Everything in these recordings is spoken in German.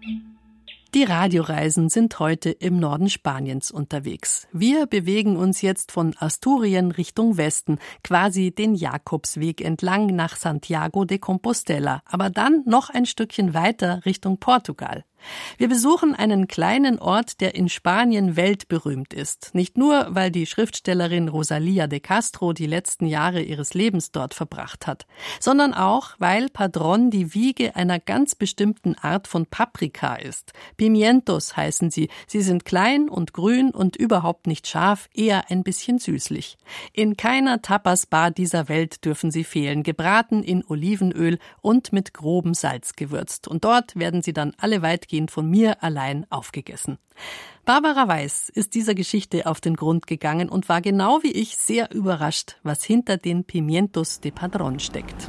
Die Radioreisen sind heute im Norden Spaniens unterwegs. Wir bewegen uns jetzt von Asturien Richtung Westen, quasi den Jakobsweg entlang nach Santiago de Compostela, aber dann noch ein Stückchen weiter Richtung Portugal. Wir besuchen einen kleinen Ort, der in Spanien weltberühmt ist. Nicht nur, weil die Schriftstellerin Rosalía de Castro die letzten Jahre ihres Lebens dort verbracht hat, sondern auch, weil Padrón die Wiege einer ganz bestimmten Art von Paprika ist. Pimientos heißen sie. Sie sind klein und grün und überhaupt nicht scharf, eher ein bisschen süßlich. In keiner Tapas-Bar dieser Welt dürfen sie fehlen, gebraten in Olivenöl und mit grobem Salz gewürzt. Und dort werden sie dann alle weitgehend von mir allein aufgegessen. Barbara Weiß ist dieser Geschichte auf den Grund gegangen und war genau wie ich sehr überrascht, was hinter den Pimientos de Padrón steckt.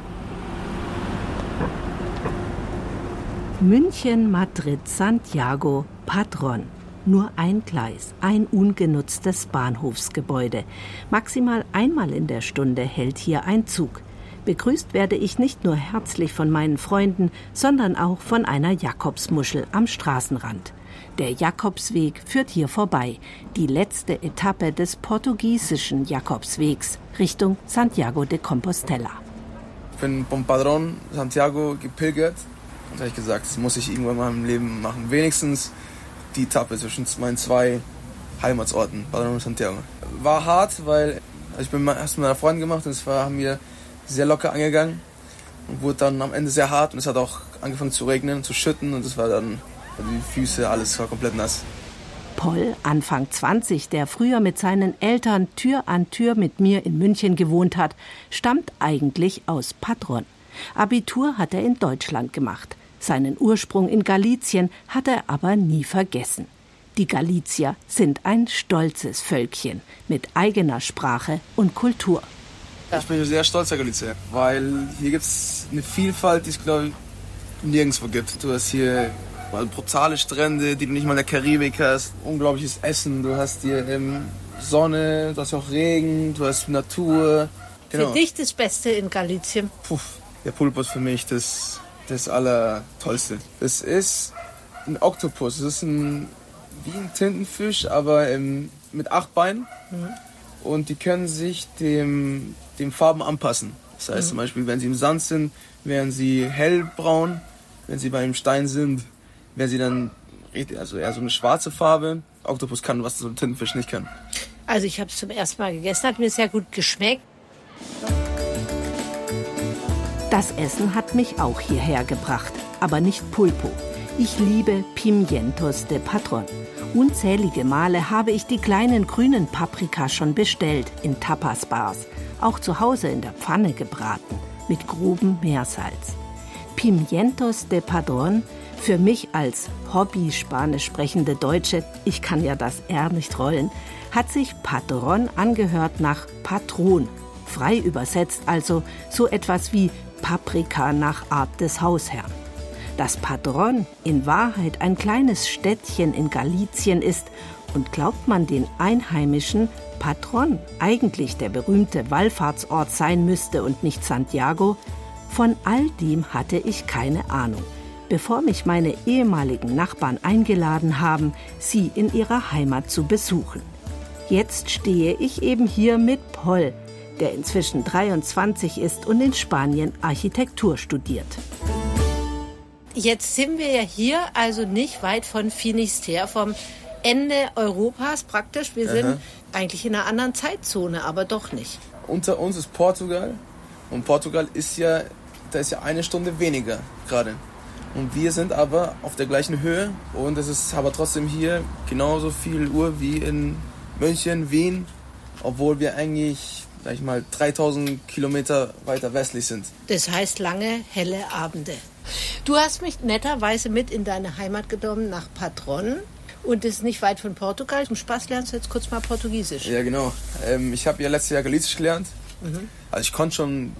München, Madrid, Santiago, Padrón. Nur ein Gleis, ein ungenutztes Bahnhofsgebäude. Maximal einmal in der Stunde hält hier ein Zug. Begrüßt werde ich nicht nur herzlich von meinen Freunden, sondern auch von einer Jakobsmuschel am Straßenrand. Der Jakobsweg führt hier vorbei, die letzte Etappe des portugiesischen Jakobswegs Richtung Santiago de Compostela. Ich bin vom Padrón Santiago gepilgert und habe gesagt, das muss ich irgendwann mal im Leben machen. Wenigstens die Etappe zwischen meinen zwei Heimatsorten, Padrón und Santiago. War hart, weil ich bin erst mit meiner Freundin gemacht und haben wir sehr locker angegangen und wurde dann am Ende sehr hart und es hat auch angefangen zu regnen, zu schütten und es war dann die Füße, alles war komplett nass. Paul, Anfang 20, der früher mit seinen Eltern Tür an Tür mit mir in München gewohnt hat, stammt eigentlich aus Padrón. Abitur hat er in Deutschland gemacht. Seinen Ursprung in Galizien hat er aber nie vergessen. Die Galizier sind ein stolzes Völkchen mit eigener Sprache und Kultur. Ich bin sehr stolzer Galizier, weil hier gibt es eine Vielfalt, die es, glaube ich, nirgendwo gibt. Du hast hier brutale Strände, die du nicht mal in der Karibik hast. Unglaubliches Essen, du hast hier Sonne, du hast auch Regen, du hast Natur. Genau. Für dich das Beste in Galizien? Der Pulpo ist für mich das Allertollste. Das ist ein Oktopus, das ist wie ein Tintenfisch, aber mit 8 Beinen. Mhm. Und die können sich dem Farben anpassen. Das heißt zum Beispiel, wenn sie im Sand sind, werden sie hellbraun. Wenn sie beim Stein sind, werden sie dann also eher so eine schwarze Farbe. Oktopus kann, was so ein Tintenfisch nicht kann. Also ich habe es zum ersten Mal gegessen, hat mir sehr gut geschmeckt. Das Essen hat mich auch hierher gebracht, aber nicht Pulpo. Ich liebe Pimientos de Padrón. Unzählige Male habe ich die kleinen grünen Paprika schon bestellt in Tapas-Bars, auch zu Hause in der Pfanne gebraten, mit grobem Meersalz. Pimientos de Padrón, für mich als Hobby-Spanisch sprechende Deutsche, ich kann ja das R nicht rollen, hat sich Padrón angehört nach Patron, frei übersetzt also so etwas wie Paprika nach Art des Hausherrn. Dass Padrón in Wahrheit ein kleines Städtchen in Galizien ist und glaubt man den Einheimischen, Padrón eigentlich der berühmte Wallfahrtsort sein müsste und nicht Santiago, von all dem hatte ich keine Ahnung, bevor mich meine ehemaligen Nachbarn eingeladen haben, sie in ihrer Heimat zu besuchen. Jetzt stehe ich eben hier mit Paul, der inzwischen 23 ist und in Spanien Architektur studiert. Jetzt sind wir ja hier, also nicht weit von Finisterre, vom Ende Europas praktisch. Wir sind eigentlich in einer anderen Zeitzone, aber doch nicht. Unter uns ist Portugal und Portugal ist ja eine Stunde weniger gerade. Und wir sind aber auf der gleichen Höhe und es ist aber trotzdem hier genauso viel Uhr wie in München, Wien, obwohl wir eigentlich, sag ich mal, 3000 Kilometer weiter westlich sind. Das heißt lange, helle Abende. Du hast mich netterweise mit in deine Heimat genommen, nach Padrón. Und das ist nicht weit von Portugal. Zum Spaß lernst du jetzt kurz mal Portugiesisch. Ja, genau. Ich habe ja letztes Jahr Galicisch gelernt. Also ich konnte schon